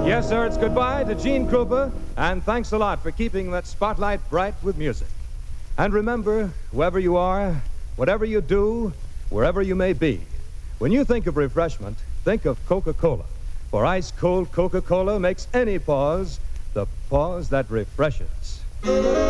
Yes, sir, it's goodbye to Gene Krupa, and thanks a lot for keeping that spotlight bright with music. And remember, whoever you are, whatever you do, wherever you may be, when you think of refreshment, think of Coca-Cola. For ice-cold Coca-Cola makes any pause the pause that refreshes.